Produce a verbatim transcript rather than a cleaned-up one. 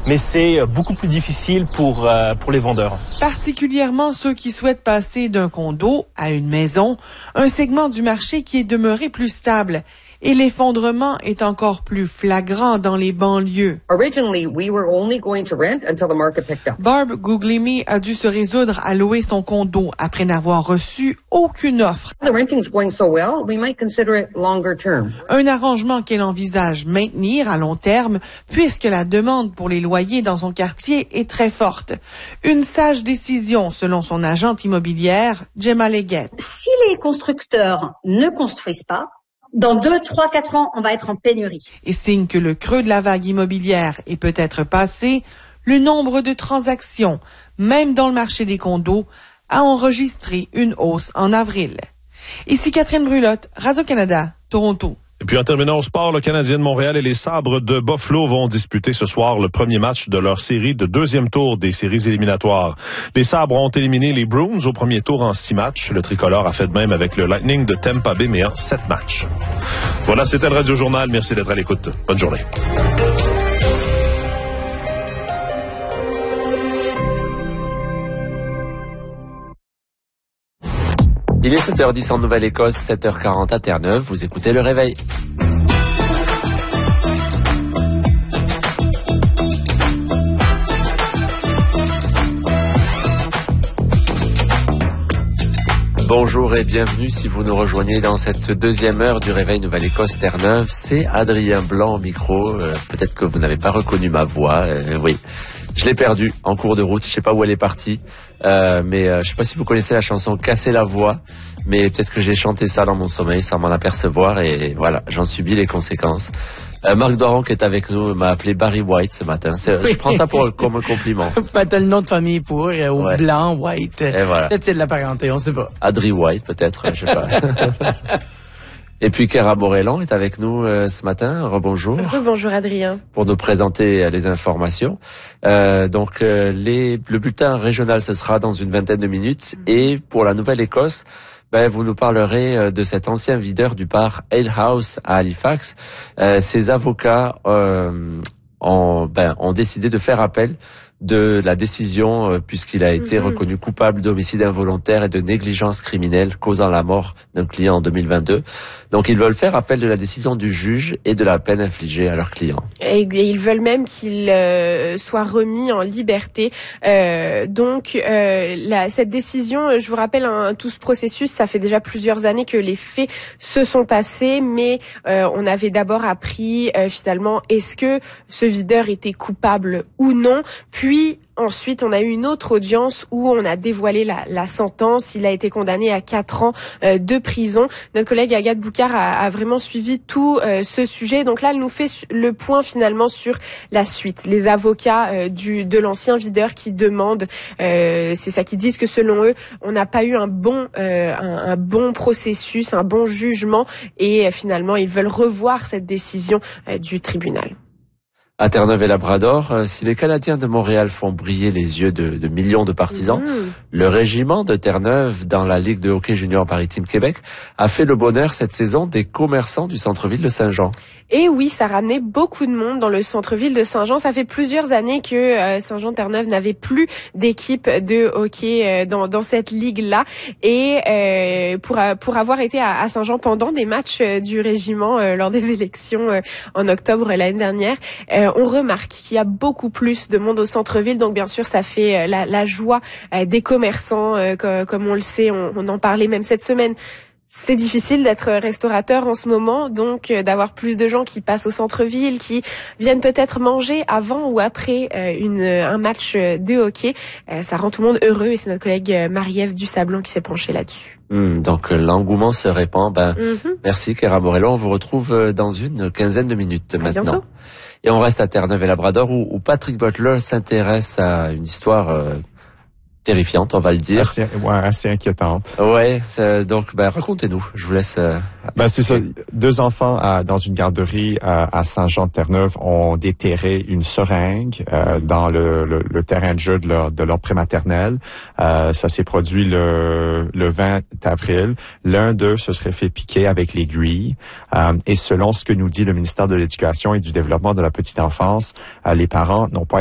mais c'est beaucoup plus difficile pour, euh, pour les vendeurs. Particulièrement ceux qui souhaitent passer d'un condo à une maison, un segment du marché qui est demeuré plus stable. Et l'effondrement est encore plus flagrant dans les banlieues. Originally, we were only going to rent until the market picked up. Barb Guglielmi a dû se résoudre à louer son condo après n'avoir reçu aucune offre. The renting's going so well, we might consider it longer term. Un arrangement qu'elle envisage maintenir à long terme puisque la demande pour les loyers dans son quartier est très forte. Une sage décision selon son agente immobilière, Gemma Leggett. Si les constructeurs ne construisent pas, dans deux, trois, quatre ans, on va être en pénurie. Et signe que le creux de la vague immobilière est peut-être passé, le nombre de transactions, même dans le marché des condos, a enregistré une hausse en avril. Ici Catherine Brulotte, Radio-Canada, Toronto. Et puis en terminant au sport, le Canadien de Montréal et les Sabres de Buffalo vont disputer ce soir le premier match de leur série de deuxième tour des séries éliminatoires. Les Sabres ont éliminé les Bruins au premier tour en six matchs. Le tricolore a fait de même avec le Lightning de Tampa Bay, mais en sept matchs. Voilà, c'était le Radio Journal. Merci d'être à l'écoute. Bonne journée. Il est sept heures dix en Nouvelle-Écosse, sept heures quarante à Terre-Neuve. Vous écoutez Le Réveil. Bonjour et bienvenue si vous nous rejoignez dans cette deuxième heure du Réveil Nouvelle-Écosse Terre-Neuve. C'est Adrien Blanc au micro. Euh, peut-être que vous n'avez pas reconnu ma voix. Euh, oui. Je l'ai perdue en cours de route, je sais pas où elle est partie, euh, mais euh, je sais pas si vous connaissez la chanson Casser la voix, mais peut-être que j'ai chanté ça dans mon sommeil sans m'en apercevoir et voilà, j'en subis les conséquences. Euh, Marc Doiron qui est avec nous m'a appelé Barry White ce matin. C'est, oui. Je prends ça pour comme un compliment. Pas t'as le nom de famille pour, euh, ou ouais. Blanc, White. Et voilà. Peut-être c'est de la parenté, on sait pas. Adri White peut-être, je sais pas. Et puis Kéra Morellan est avec nous euh, ce matin. Rebonjour. Rebonjour Adrien. Pour nous présenter euh, les informations. Euh, donc euh, les, le bulletin régional ce sera dans une vingtaine de minutes. Et pour la Nouvelle-Écosse, ben, vous nous parlerez euh, de cet ancien videur du bar Ale House à Halifax. Euh, ses avocats euh, ont, ben, ont décidé de faire appel de la décision euh, puisqu'il a été mmh. reconnu coupable d'homicide involontaire et de négligence criminelle causant la mort d'un client en deux mille vingt-deux. Donc ils veulent faire appel de la décision du juge et de la peine infligée à leur client. Et ils veulent même qu'il euh, soit remis en liberté. Euh, donc euh, la, cette décision, je vous rappelle, hein, tout ce processus, ça fait déjà plusieurs années que les faits se sont passés, mais euh, on avait d'abord appris euh, finalement est-ce que ce videur était coupable ou non. Puis ensuite, on a eu une autre audience où on a dévoilé la, la sentence. Il a été condamné à quatre ans euh, de prison. Notre collègue Agathe Boucard a, a vraiment suivi tout euh, ce sujet. Donc là, elle nous fait le point finalement sur la suite. Les avocats euh, du de l'ancien videur qui demandent, euh, c'est ça, qui disent que selon eux, on n'a pas eu un bon euh, un, un bon processus, un bon jugement, et euh, finalement, ils veulent revoir cette décision euh, du tribunal. À Terre-Neuve et Labrador, euh, si les Canadiens de Montréal font briller les yeux de, de millions de partisans, mmh. le régiment de Terre-Neuve dans la Ligue de hockey junior maritime Québec a fait le bonheur cette saison des commerçants du centre-ville de Saint-Jean. Et oui, ça ramenait beaucoup de monde dans le centre-ville de Saint-Jean. Ça fait plusieurs années que euh, Saint-Jean-Terre-Neuve n'avait plus d'équipe de hockey euh, dans, dans cette ligue-là. Et euh, pour, pour avoir été à, à Saint-Jean pendant des matchs euh, du régiment euh, lors des élections euh, en octobre l'année dernière, euh, on remarque qu'il y a beaucoup plus de monde au centre-ville. Donc bien sûr, ça fait la, la joie des commerçants, comme on le sait, on, on en parlait même cette semaine. C'est difficile d'être restaurateur en ce moment, donc euh, d'avoir plus de gens qui passent au centre-ville, qui viennent peut-être manger avant ou après euh, une, un match de hockey. Euh, ça rend tout le monde heureux et c'est notre collègue Marie-Ève Dusablon qui s'est penchée là-dessus. Mmh, donc l'engouement se répand. Ben, mmh. Merci Kéra Morello. On vous retrouve dans une quinzaine de minutes maintenant. À bientôt. Et on reste à Terre-Neuve et Labrador où, où Patrick Butler s'intéresse à une histoire euh, terrifiante, on va le dire. Assez, ouais, assez inquiétante. Ouais, donc ben racontez-nous. Je vous laisse. Euh, ben c'est ça. Deux enfants euh, dans une garderie euh, à Saint-Jean-de-Terre-Neuve ont déterré une seringue euh, dans le, le, le terrain de jeu de leur, de leur prématernelle. Euh, ça s'est produit le, le vingt avril. L'un d'eux se serait fait piquer avec l'aiguille. Euh, et selon ce que nous dit le ministère de l'Éducation et du Développement de la petite enfance, euh, les parents n'ont pas